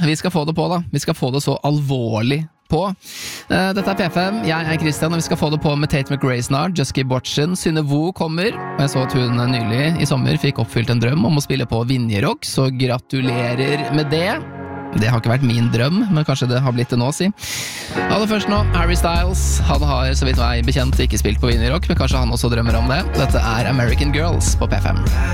vi skal få det på da. Vi skal få det så alvorlig på. Dette P5, jeg Christian, og vi skal få det på med Tate McRae snart, Just Keep Watching. Synne Vo kommer, og jeg så at hun nylig i sommer fikk oppfylt en drøm om å spille på Vinjerock, så gratulerer med det. Det har ikke vært min drøm, men kanskje det har blitt det nå, si. Aller først nå, Harry Styles. Han har, så vidt meg bekjent, ikke spilt på Vinjerock, men kanskje han også drømmer om det. Dette American Girls på P5.